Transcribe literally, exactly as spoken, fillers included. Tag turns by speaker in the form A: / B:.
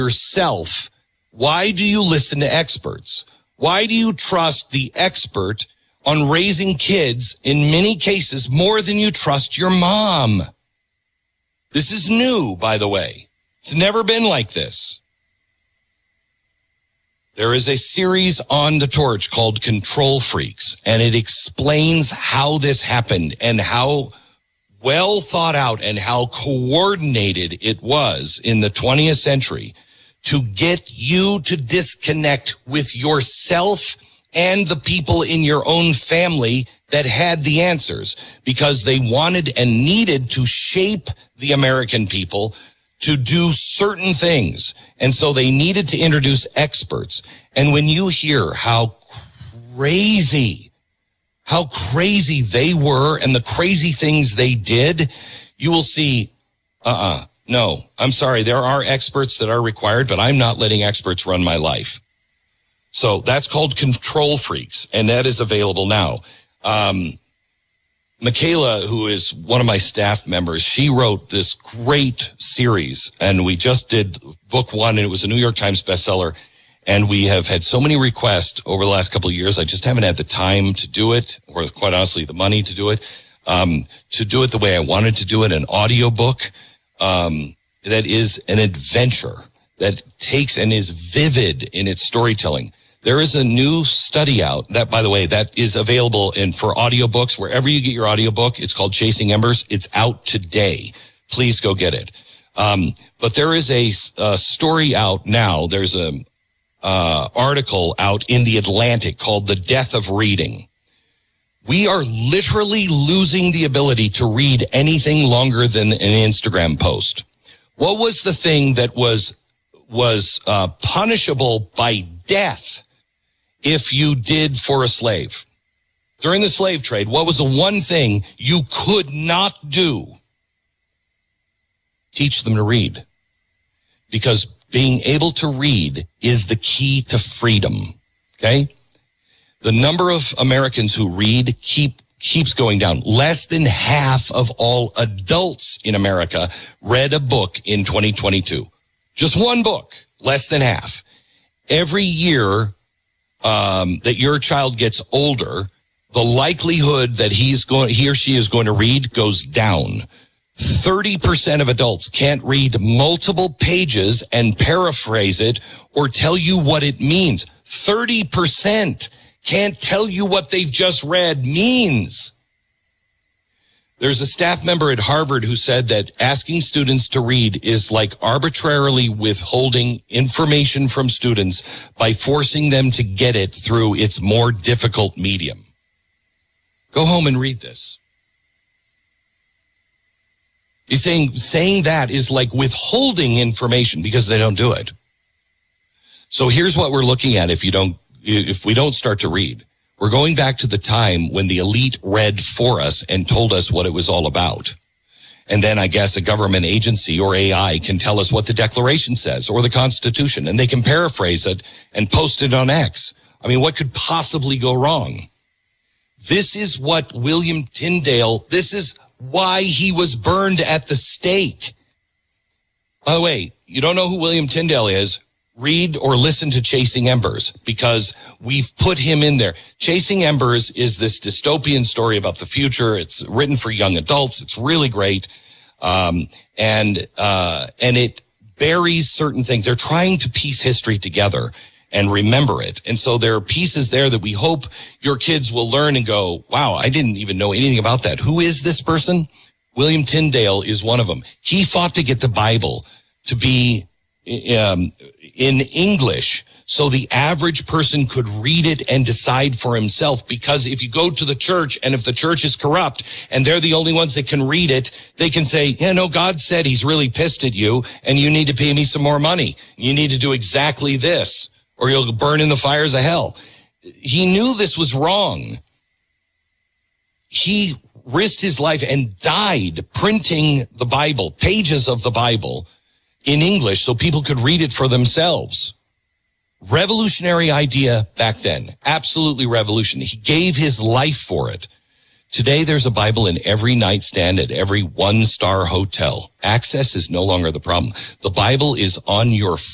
A: yourself, why do you listen to experts? Why do you trust the expert on raising kids, in many cases, more than you trust your mom? This is new, by the way. It's never been like this. There is a series on the Torch called Control Freaks, and it explains how this happened and how well thought out and how coordinated it was in the twentieth century to get you to disconnect with yourself and the people in your own family that had the answers, because they wanted and needed to shape the American people to do certain things. And so they needed to introduce experts. And when you hear how crazy, how crazy they were and the crazy things they did, you will see, uh-uh, no, I'm sorry. There are experts that are required, but I'm not letting experts run my life. So that's called Control Freaks, and that is available now. Um, Michaela, who is one of my staff members, she wrote this great series, and we just did book one, and it was a New York Times bestseller. And we have had so many requests over the last couple of years. I just haven't had the time to do it, or quite honestly, the money to do it, um, to do it the way I wanted to do it, an audio book um, that is an adventure, that takes and is vivid in its storytelling. There is a new study out that, by the way, that is available in for audiobooks, wherever you get your audiobook. It's called Chasing Embers. It's out today. Please go get it. Um, but there is a, a story out now. There's a uh, article out in The Atlantic called The Death of Reading. We are literally losing the ability to read anything longer than an Instagram post. What was the thing that was was uh, punishable by death if you did for a slave? During the slave trade, what was the one thing you could not do? Teach them to read. Because being able to read is the key to freedom, okay? The number of Americans who read keep keeps going down. Less than half of all adults in America read a book in twenty twenty-two. Just one book, less than half. Every year um, that your child gets older, the likelihood that he's going, he or she is going to read goes down. thirty percent of adults can't read multiple pages and paraphrase it or tell you what it means. thirty percent can't tell you what they've just read means. There's a staff member at Harvard who said that asking students to read is like arbitrarily withholding information from students by forcing them to get it through its more difficult medium. Go home and read this. He's saying, saying that is like withholding information because they don't do it. So here's what we're looking at if you don't, if we don't start to read. We're going back to the time when the elite read for us and told us what it was all about. And then I guess a government agency or A I can tell us what the Declaration says or the Constitution, and they can paraphrase it and post it on X. I mean, what could possibly go wrong? This is what William Tyndale, this is why he was burned at the stake. By the way, you don't know who William Tyndale is? Read or listen to Chasing Embers, because we've put him in there. Chasing Embers is this dystopian story about the future. It's written for young adults. It's really great. Um, and, uh, and it buries certain things. They're trying to piece history together and remember it. And so there are pieces there that we hope your kids will learn and go, wow, I didn't even know anything about that. Who is this person? William Tyndale is one of them. He fought to get the Bible to be um, in English so the average person could read it and decide for himself. Because if you go to the church and if the church is corrupt and they're the only ones that can read it, they can say, yeah, no, God said he's really pissed at you and you need to pay me some more money. You need to do exactly this or you'll burn in the fires of hell. He knew this was wrong. He risked his life and died printing the Bible, pages of the Bible in English so people could read it for themselves. Revolutionary idea back then. Absolutely revolutionary. He gave his life for it. Today, there's a Bible in every nightstand at every one-star hotel. Access is no longer the problem. The Bible is on your